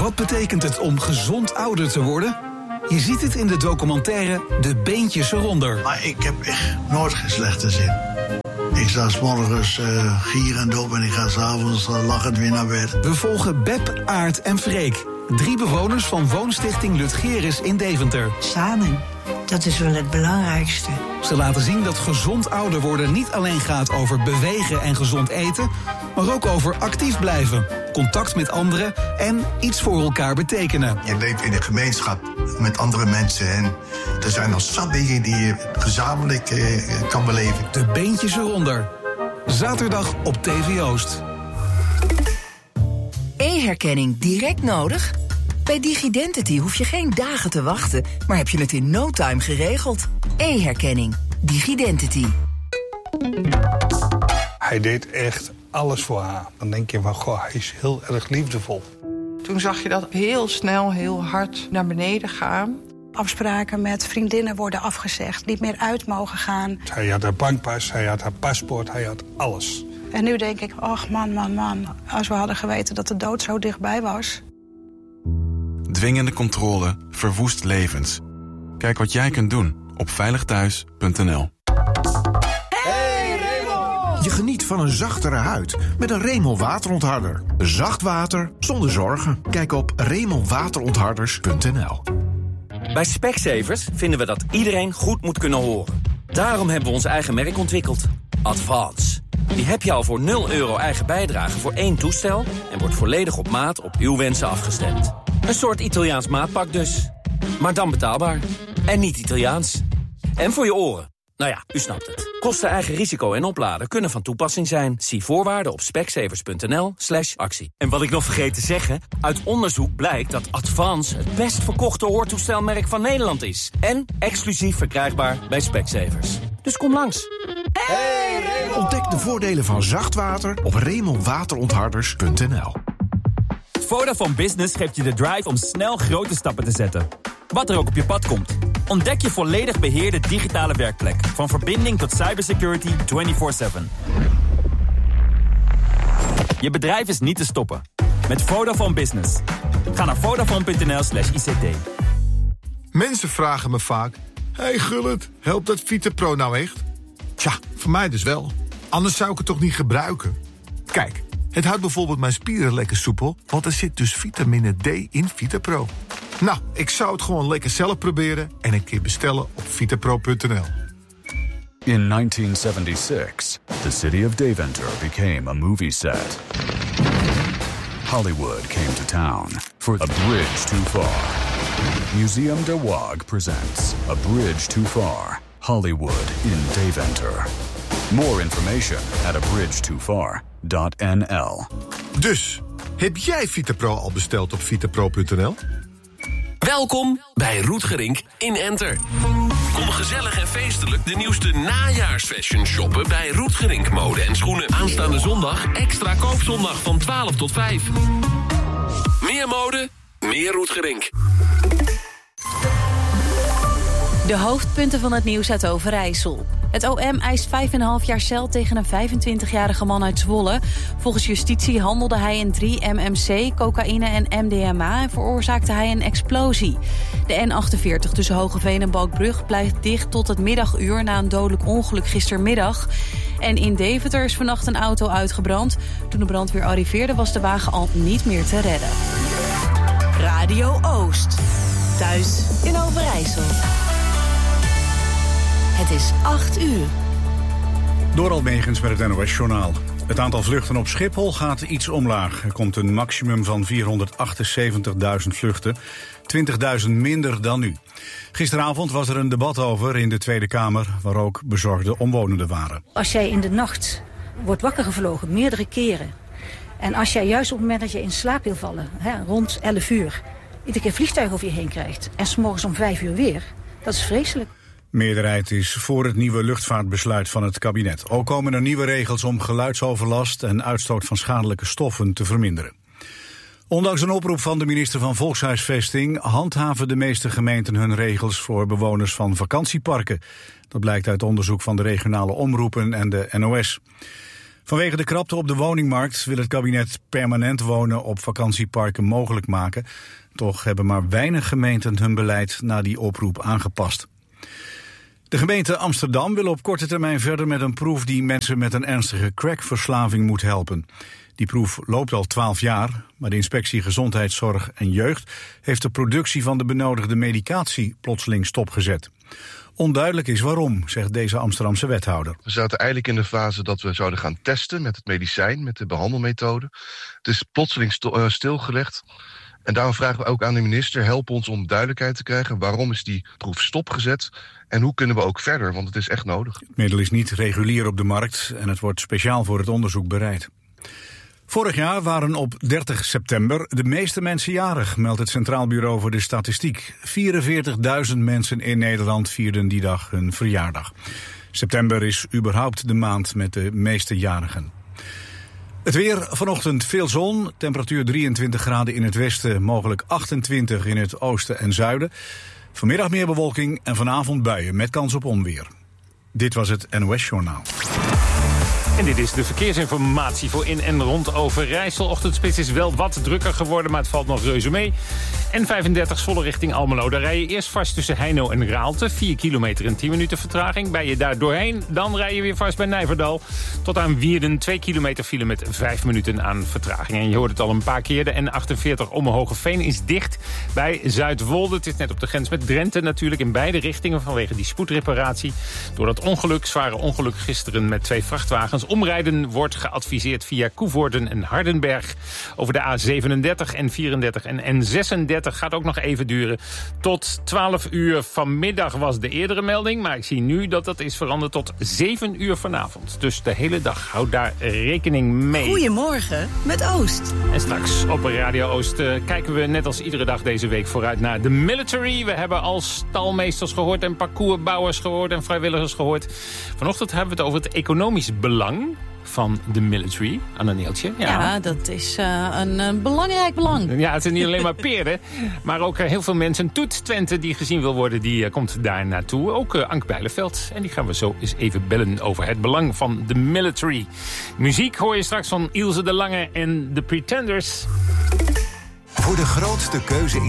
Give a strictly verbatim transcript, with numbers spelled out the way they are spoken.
Wat betekent het om gezond ouder te worden? Je ziet het in de documentaire De Beentjes Eronder. Maar ik heb echt nooit geen slechte zin. Ik sta 's morgens uh, gierend op en ik ga 's avonds uh, lachend weer naar bed. We volgen Beb, Aart en Freek. Drie bewoners van woonstichting Lutgeris in Deventer. Samen, dat is wel het belangrijkste. Ze laten zien dat gezond ouder worden niet alleen gaat over bewegen en gezond eten, maar ook over actief blijven, contact met anderen en iets voor elkaar betekenen. Je leeft in een gemeenschap met andere mensen en er zijn al zat dingen die je gezamenlijk eh, kan beleven. De Beentjes Eronder. Zaterdag op T V Oost. E-herkenning direct nodig? Bij DigiDentity hoef je geen dagen te wachten, maar heb je het in no time geregeld. E-herkenning. DigiDentity. Hij deed echt alles voor haar. Dan denk je van, goh, hij is heel erg liefdevol. Toen zag je dat heel snel, heel hard naar beneden gaan. Afspraken met vriendinnen worden afgezegd, niet meer uit mogen gaan. Hij had haar bankpas, hij had haar paspoort, hij had alles. En nu denk ik, ach man, man, man, als we hadden geweten dat de dood zo dichtbij was. Dwingende controle verwoest levens. Kijk wat jij kunt doen op veilig thuis punt n l. Hey Remel! Je geniet van een zachtere huid met een Remel waterontharder. Zacht water zonder zorgen. Kijk op remel waterontharders punt n l. Bij Specsavers vinden we dat iedereen goed moet kunnen horen. Daarom hebben we ons eigen merk ontwikkeld. Advance. Die heb je al voor nul euro eigen bijdrage voor één toestel en wordt volledig op maat op uw wensen afgestemd. Een soort Italiaans maatpak dus. Maar dan betaalbaar. En niet Italiaans. En voor je oren. Nou ja, u snapt het. Kosten, eigen risico en opladen kunnen van toepassing zijn. Zie voorwaarden op specsavers punt n l slash actie. En wat ik nog vergeet te zeggen, uit onderzoek blijkt dat Advance het best verkochte hoortoestelmerk van Nederland is. En exclusief verkrijgbaar bij Specsavers. Dus kom langs. Hey, Remel! Ontdek de voordelen van zacht water op remel waterontharders punt n l. Vodafone Business geeft je de drive om snel grote stappen te zetten. Wat er ook op je pad komt. Ontdek je volledig beheerde digitale werkplek. Van verbinding tot cybersecurity vierentwintig zeven. Je bedrijf is niet te stoppen. Met Vodafone Business. Ga naar vodafone punt n l slash i c t. Mensen vragen me vaak... Hey Gullit, helpt dat VitaPro nou echt? Tja, voor mij dus wel. Anders zou ik het toch niet gebruiken? Kijk, het houdt bijvoorbeeld mijn spieren lekker soepel... want er zit dus vitamine D in VitaPro. Nou, ik zou het gewoon lekker zelf proberen... en een keer bestellen op vitapro punt n l. In nineteen seventy-six, the city of Deventer became a movie set. Hollywood came to town for A Bridge Too Far. Museum de Waag presents A Bridge Too Far, Hollywood in Deventer. More information at a bridge too far dot n l. Dus, heb jij VitaPro al besteld op vitapro punt n l? Welkom bij Roetgerink in Enter. Kom gezellig en feestelijk de nieuwste najaarsfashion shoppen bij Roetgerink Mode en Schoenen. Aanstaande zondag extra koopzondag van twaalf tot vijf. Meer mode, meer Roetgerink. De hoofdpunten van het nieuws uit Overijssel. Het O M eist vijf en een half jaar cel tegen een vijfentwintigjarige man uit Zwolle. Volgens justitie handelde hij in drie M M C, cocaïne en M D M A... en veroorzaakte hij een explosie. De N achtenveertig tussen Hogeveen en Balkbrug blijft dicht tot het middaguur... na een dodelijk ongeluk gistermiddag. En in Deventer is vannacht een auto uitgebrand. Toen de brandweer arriveerde was de wagen al niet meer te redden. Radio Oost. Thuis in Overijssel. Het is acht uur. Door Megens met het N O S-journaal. Het aantal vluchten op Schiphol gaat iets omlaag. Er komt een maximum van vierhonderdachtenzeventigduizend vluchten. twintigduizend minder dan nu. Gisteravond was er een debat over in de Tweede Kamer... waar ook bezorgde omwonenden waren. Als jij in de nacht wordt wakker gevlogen, meerdere keren... en als jij juist op het moment dat je in slaap wil vallen, hè, rond elf uur... iedere keer vliegtuig over je heen krijgt... en 's morgens om vijf uur weer, dat is vreselijk. Meerderheid is voor het nieuwe luchtvaartbesluit van het kabinet. Ook komen er nieuwe regels om geluidsoverlast en uitstoot van schadelijke stoffen te verminderen. Ondanks een oproep van de minister van Volkshuisvesting handhaven de meeste gemeenten hun regels voor bewoners van vakantieparken. Dat blijkt uit onderzoek van de regionale omroepen en de N O S. Vanwege de krapte op de woningmarkt wil het kabinet permanent wonen op vakantieparken mogelijk maken. Toch hebben maar weinig gemeenten hun beleid na die oproep aangepast. De gemeente Amsterdam wil op korte termijn verder met een proef die mensen met een ernstige crackverslaving moet helpen. Die proef loopt al twaalf jaar, maar de inspectie Gezondheidszorg en Jeugd heeft de productie van de benodigde medicatie plotseling stopgezet. Onduidelijk is waarom, zegt deze Amsterdamse wethouder. We zaten eigenlijk in de fase dat we zouden gaan testen met het medicijn, met de behandelmethode. Het is plotseling sto- uh, stilgelegd. En daarom vragen we ook aan de minister, help ons om duidelijkheid te krijgen. Waarom is die proef stopgezet en hoe kunnen we ook verder, want het is echt nodig. Het middel is niet regulier op de markt en het wordt speciaal voor het onderzoek bereid. Vorig jaar waren op dertig september de meeste mensen jarig, meldt het Centraal Bureau voor de Statistiek. vierenveertigduizend mensen in Nederland vierden die dag hun verjaardag. September is überhaupt de maand met de meeste jarigen. Het weer, vanochtend veel zon, temperatuur drieëntwintig graden in het westen, mogelijk achtentwintig in het oosten en zuiden. Vanmiddag meer bewolking en vanavond buien met kans op onweer. Dit was het N O S-journaal. En dit is de verkeersinformatie voor in en rond Overijssel. Ochtendspits is wel wat drukker geworden, maar het valt nog reuze mee. N vijfendertig Zwolle richting Almelo. Daar rij je eerst vast tussen Heino en Raalte. vier kilometer en tien minuten vertraging. Ben je daar doorheen, dan rij je weer vast bij Nijverdal. Tot aan Wierden, twee kilometer file met vijf minuten aan vertraging. En je hoort het al een paar keer. De N achtenveertig Omme-Hogeveen is dicht bij Zuidwolde. Het is net op de grens met Drenthe natuurlijk in beide richtingen vanwege die spoedreparatie. Door dat ongeluk, zware ongeluk gisteren met twee vrachtwagens. Omrijden wordt geadviseerd via Koevoorden en Hardenberg. Over de A zevenendertig, N vierendertig en N zesendertig gaat ook nog even duren. Tot twaalf uur vanmiddag was de eerdere melding. Maar ik zie nu dat dat is veranderd tot zeven uur vanavond. Dus de hele dag, houd daar rekening mee. Goedemorgen met Oost. En straks op Radio Oost uh, kijken we net als iedere dag deze week vooruit naar de military. We hebben al stalmeesters gehoord en parcoursbouwers gehoord en vrijwilligers gehoord. Vanochtend hebben we het over het economisch belang van de military. Anna-Neeltje. Ja. ja, dat is uh, een, een belangrijk belang. Ja, het zijn niet alleen maar peren, maar ook uh, heel veel mensen. Toet Twente die gezien wil worden, die uh, komt daar naartoe. Ook uh, Ank Bijleveld. En die gaan we zo eens even bellen over het belang van de military. Muziek hoor je straks van Ilse de Lange en The Pretenders. Voor de grootste keuze